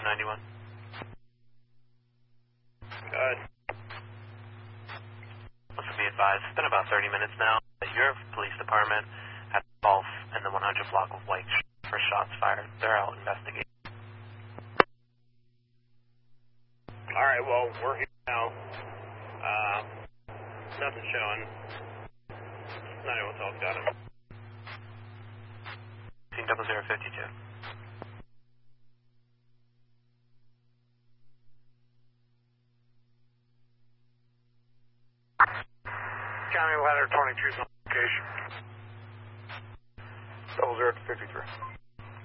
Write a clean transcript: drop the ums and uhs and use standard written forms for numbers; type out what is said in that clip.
191. Good. Also be advised, it's been about 30 minutes now that your police department had golf in the 100 block of White for shots fired. They're out investigating. Alright, well, we're here now. Nothing showing. 912's got him. 0052. County Ladder 22's on location. 0053.